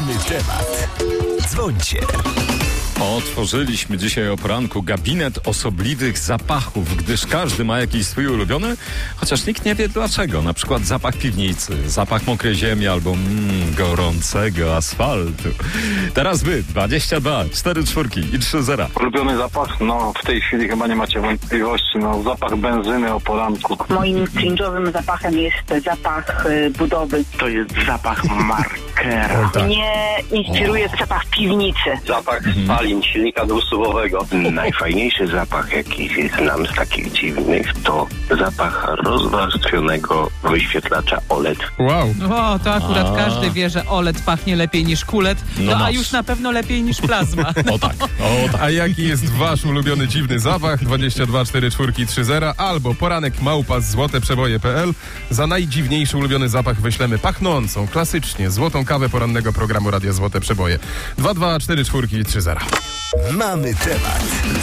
Mamy temat. Dzwońcie. Otworzyliśmy dzisiaj o poranku gabinet osobliwych zapachów, gdyż każdy ma jakiś swój ulubiony, chociaż nikt nie wie dlaczego. Na przykład zapach piwnicy, zapach mokrej ziemi albo gorącego asfaltu. Teraz wy, 22, 4 czwórki i 3 zera. Ulubiony zapach? No w tej chwili chyba nie macie wątpliwości. No zapach benzyny o poranku. Moim cringe'owym zapachem jest zapach budowy. To jest zapach markera. Mnie inspiruje zapach piwnicy. Zapach spalin silnika dwusuwowego. Najfajniejszy zapach, jaki znam z takich dziwnych, to zapach rozwarstwionego wyświetlacza OLED. Wow. O, to akurat każdy wie, że OLED pachnie lepiej niż kulet, a masz. już na pewno lepiej niż plazma. O tak. A jaki jest wasz ulubiony dziwny zapach? 22 4 4 3 0 albo poranek małpa z złoteprzeboje.pl. Za najdziwniejszy ulubiony zapach wyślemy pachnącą, klasycznie, złotą kawę porannego programu Radia Złote Przeboje. 22 4 4 3 0. Mamy temat.